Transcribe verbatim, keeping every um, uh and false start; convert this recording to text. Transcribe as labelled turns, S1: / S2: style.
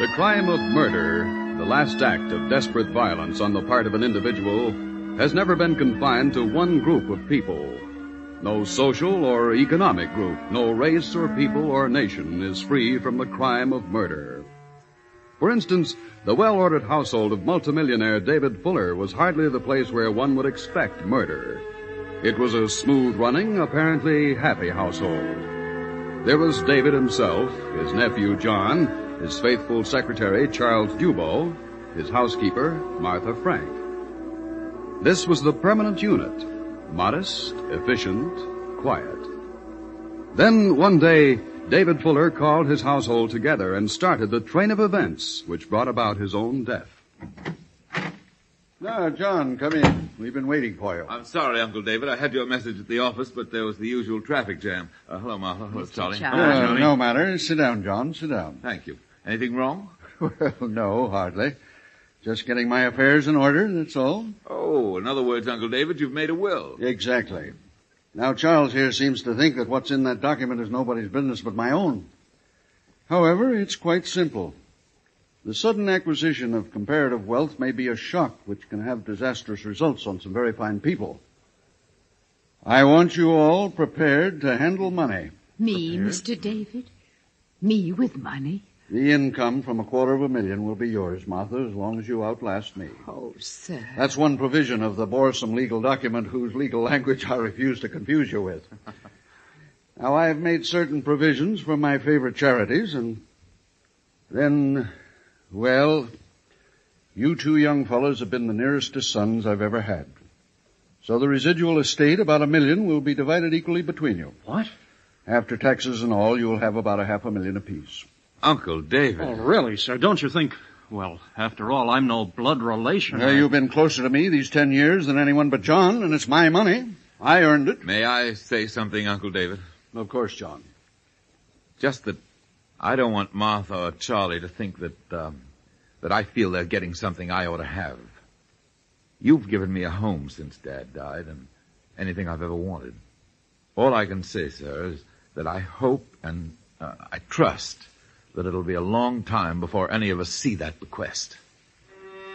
S1: The crime of murder, the last act of desperate violence on the part of an individual, has never been confined to one group of people. No social or economic group, no race or people or nation is free from the crime of murder. For instance, the well-ordered household of multimillionaire David Fuller was hardly the place where one would expect murder. It was a smooth-running, apparently happy household. There was David himself, his nephew John, his faithful secretary, Charles Dubow, his housekeeper, Martha Frank. This was the permanent unit, modest, efficient, quiet. Then, one day, David Fuller called his household together and started the train of events which brought about his own death.
S2: Now, John, come in. We've been waiting for you.
S3: I'm sorry, Uncle David. I had your message at the office, but there was the usual traffic jam. Uh, hello, Martha. Hello, Charlie.
S2: Uh, no matter. Sit down, John. Sit down.
S3: Thank you. Anything wrong?
S2: Well, no, hardly. Just getting my affairs in order, that's all.
S3: Oh, in other words, Uncle David, you've made a will.
S2: Exactly. Now, Charles here seems to think that what's in that document is nobody's business but my own. However, it's quite simple. The sudden acquisition of comparative wealth may be a shock which can have disastrous results on some very fine people. I want you all prepared to handle money.
S4: Me,
S2: prepared?
S4: Mister David? Me with money?
S2: The income from a quarter of a million will be yours, Martha, as long as you outlast me.
S4: Oh, sir.
S2: That's one provision of the boresome legal document whose legal language I refuse to confuse you with. Now, I have made certain provisions for my favorite charities, and then, well, you two young fellows have been the nearest to sons I've ever had. So the residual estate, about a million, will be divided equally between you.
S5: What?
S2: After taxes and all, you'll have about a half a million apiece.
S3: Uncle David.
S5: Oh, really, sir? Don't you think... Well, after all, I'm no blood relation.
S2: Well,
S5: I...
S2: you've been closer to me these ten years than anyone but John, and it's my money. I earned it.
S3: May I say something, Uncle David?
S2: Of course, John.
S3: Just that I don't want Martha or Charlie to think that, um, that I feel they're getting something I ought to have. You've given me a home since Dad died, and anything I've ever wanted. All I can say, sir, is that I hope and uh, I trust that it'll be a long time before any of us see that bequest.